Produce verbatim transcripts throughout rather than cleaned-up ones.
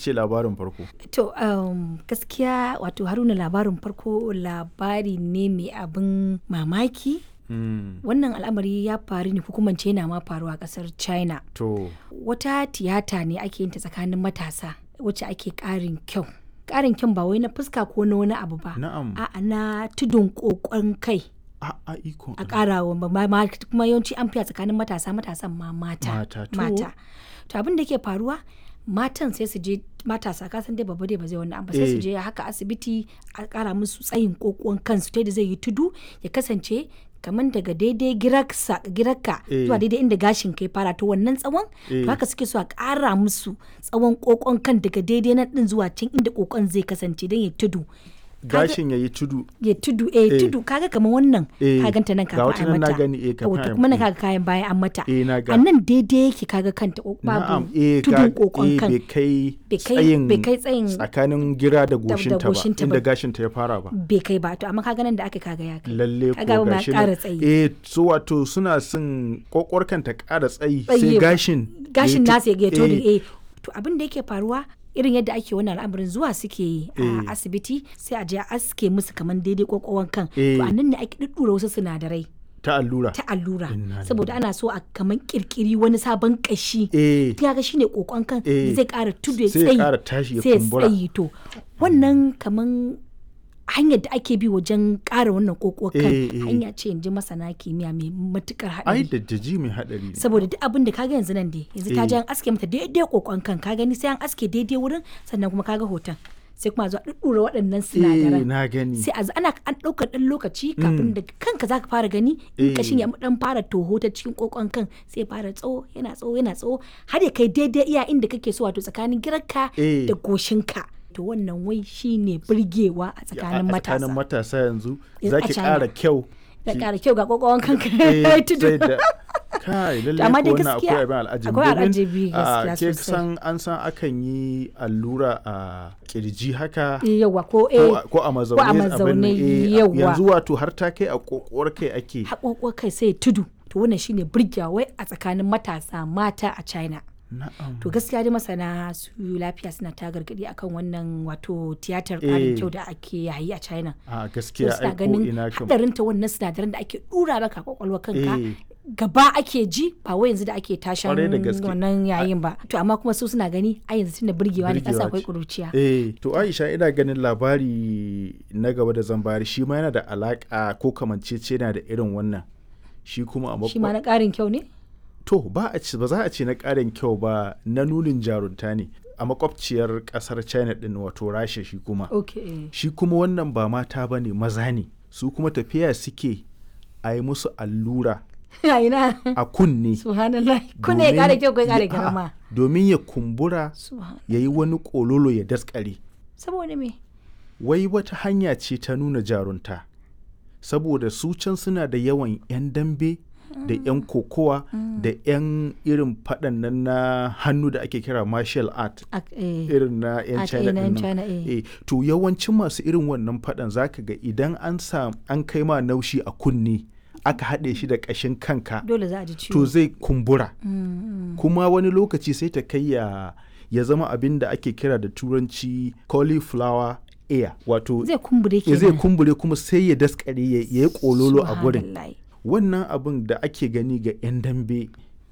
ce labarin farko? To um, gaskiya wato Haruna labarin farko labari ne mai abin mamaki. Mm. Wannan al'amari ya faru ne hukumance yana ma faruwa a kasar China. To. Wata tiyata ne ake yin ta tsakanin matasa wacce ake ƙarin kyau. Ƙarin kyau ba wai na fuska ko na wani abu ba. Na'am. A'a na tudun ƙoƙon kai. A a iko. A ƙara wa ma- ma- kuma yawanci an fiya tsakanin matasa matasan ma mata. Mata, to. Mata. To abin da ke faruwa matan sai su je matasa kasan dai babba dai ba zai wani abu sai Eh. su je haka asibiti a ƙara musu tsayin ƙoƙon kansu ta yadda zai yi tudu ya kasance kamar daga daidai giraksa girarka Eh. zuwa daidai inda gashin kai fara to wannan tsawon Eh. to haka suke so a ƙara musu tsawon ƙoƙon kan daga daidai nan din zuwa can inda ƙoƙon zai kasance don ya tudu Gashin ya yi tudu. ya tudu eh, Eh. tudu kaga kamar wannan Eh. ka ganta nan Ga kafin wata a nan na mata gani, eh, kafin Yawwa, to a- kuma na eh. kaga kayan bayan an mata Eh, na ga. a nan daidai yake kaga kanta ko- Na'am. babu Eh, tudun ga- ƙoƙon eh, kan bai kai bai kai- tsayin bai kai tsayin tsakanin gira da goshinta ba. goshinta Inda ba. gashinta ya fara ba. bai kai ba to amma kaga nan da aka kaga ya kai Lalle kaga ko ma gashi ƙara nan. tsayi Eh, so wato suna son kokwarkan ta ƙara tsayi sai Tsayi ba. gashin. gashin ya nasa ya tu- geto eh, eh to abin da yake faruwa irin yadda ake wannan al'amarin zuwa suke yi Eh. a asibiti sai a je a aske musu kamar daidai kokowar kan Eh. to a nan ne ake ɗuɗɗura wasu sinadarai ta allura. ta allura Inna saboda ana so a kamar kirkiri wani sabon kashi Eh, kaga shine kokon kan Eh. da zai ƙara tudu ya sai ya tsayi ƙara tashi ya sai ya kumbura. tsayi to wannan kaman hanyar da ake bi wajen ƙara wannan kokon kan Eh, eh. hanya ce in ji masana kimiyya mai matukar ai haɗari da jaji mai hadari ne. saboda duk abin da kaga yanzu nan dai yanzu ta Eh. je an aske mata daidai kokon kan ka gani sai an aske daidai wurin sannan kuma kaga hoton sai kuma a zo a ɗuɗɗura waɗannan Eh, sinadaran na gani. sai a z- ana an ɗaukar ɗan lokaci kafin da kanka zaka fara gani Eh. in kashin ya ɗan fara toho ta cikin kokon kan sai ya fara tsawo yana tsawo yana tsawo har ya kai daidai iya inda kake so wato tsakanin girarka Eh. da goshinka to wannan wai shine burgewa a tsakanin a matasa tsakanin matasa yanzu A za ki China. ƙara kyau. da ki- ƙara kyau ga kokon kanka eh, sai tudu da kai lalle amma ko dai wannan gaskiya akwai abin al'ajabi akwai domin, al'ajabi a, gaskiya ke sosai. san an san akan yi allura a kirji haka yawa ko ko eh a- ko a mazaune ko a abin mazaune, nan, eh, yawa. yanzu wato har ta kai a kokowar kai ake haƙoƙo kai sai ya tudu to wannan shine burgewa wai a tsakanin matasa mata a China na'am. to gaskiya dai masana su lafiya suna ta gargadi akan wannan wato tiyatar ƙarin Eh. kyau da ake yayi a China a to gaskiya suna ai ko ganin ina kam hadarin ta wannan sinadaran da ake dura maka kwakwalwa kanka Eh. gaba ake ji ba wai yanzu da ake tashan Kwarai da gaske. wannan yayin ba to amma kuma su suna gani a yanzu tunda burgewa ne Burgewa kasa akwai ce. kuruciya Eh, to Aisha ina ganin labari na gaba da zan bayar shi ma yana da alaka ko kamancece yana da irin wannan. Shi kuma a shi ma makwa. na ƙarin kyau ne To ba a ci ba za a ce na ƙarin kyau ba na nunin jarunta ne a makwabciyar ƙasar China din wato Rasha shi kuma. okay Shi kuma wannan ba mata ba ne maza ne su kuma tafiya suke a yi musu allura a ina a kunne. subhanallah kuna ya domin ƙara kyau kai ƙara ya- girma a'a, domin ya kumbura subhan ya yi wani ƙololo ya daskare. saboda me Wai wata hanya ce ta nuna jarunta saboda su can suna da yawan 'yan dambe da 'yan kokowa da 'yan irin faɗan nan na hannu da ake kira martial art Ak- eh. irin na 'yan Art, China eh, na ɗin 'yan nan. China, eh. Eh, to yawancin masu irin wannan faɗan zaka ga idan an sa an kai ma naushi a kunne aka haɗe shi da ƙashin kanka dole za a ji ciwo to zai kumbura Mm, mm. kuma wani lokaci sai ta kai ya ya zama abin da ake kira da turanci cauliflower ear wato zai kumbure ya zai kenan kumbure kuma sai ya daskare ya ya yi kololo a gurin Subhanallah. wannan abin da ake gani ga 'yan dambe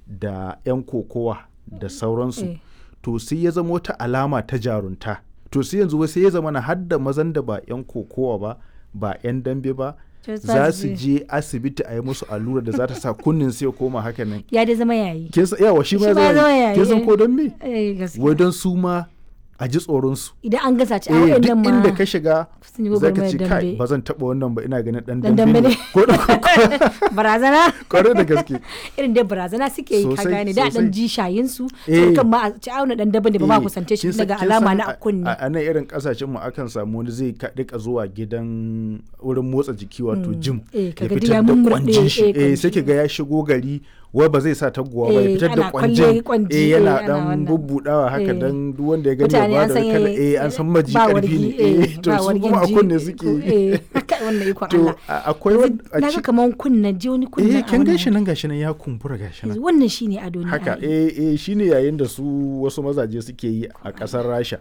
da 'yan kokowa da sauransu Eh. to sai ya zama wata alama ta jarunta to sai yanzu wai sai ya zama na hadda mazan da ba 'yan kokowa ba ba 'yan dambe ba To za za su su je asibiti a yi musu allura da za ta sa kunnin sai ya koma haka nan ya dai zama yayi kin san yawa shi ma Shi ya ma ya zama zama yayi. kin san ko don me eh gaskiya wai don su ma a ji tsoron su idan an gasa ci a eh duk waɗannan ma inda ka shiga sun yi za ka gwagwarmayar ce kai dambe. ba zan taɓa wannan ba ina ganin ɗan Dan dambe dambe ne ne. ko da barazana kwarai da gaske irin dai barazana suke yi ka Sosai, gane da dan sosai. ji shayin su Eh. sai kan ma a ci auna dan daban da ba ma Eh, kusance shi kin san- daga kin alama san na a- kunni a a nan irin kasashen mu akan samu wani zai ka- rika zuwa gidan wurin motsa jiki wato gym Eh, ya kaga duk fitar ya da mummurɗe, kwanjin shi eh, eh kwanji. sai ki ga ya shigo gari wai ba zai sa taguwa ba ya Eh, fitar da ana kwalle kwanjin kwanji, eh eh, yana ana dan wannan. bubbudawa haka Eh. dan duk wanda ya gani ya mutane ba an da san kala eh, eh an san maji ba karfi ne wargi, eh, eh to ba su wargin kuma a ji, kunne ko- suke eh haka wannan ikon to Allah a- akwai wani a na ga ci- kaman kunnan ji wani kunnan eh a kin wannan gashi nan gashi nan ya kumbura gashi nan wannan shine ado ne haka ai. eh eh shine yayin da su wasu mazaje suke yi a kasar Rasha